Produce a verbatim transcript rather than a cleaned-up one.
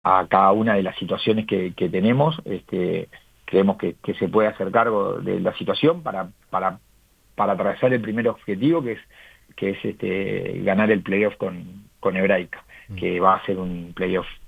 a cada una de las situaciones que, que tenemos. Este, creemos que, que se puede hacer cargo de la situación para, para, para atravesar el primer objetivo, que es, que es este, ganar el playoff con, con Hebraica, Mm. que va a ser un playoff